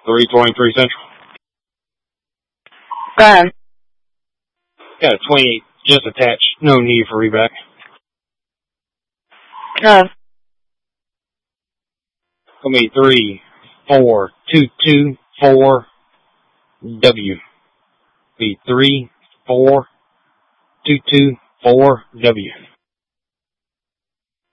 323 Central. Go ahead. Got a 28 just attached. No need for reback. Go. Gonna be 34224 W. Be 34224 W.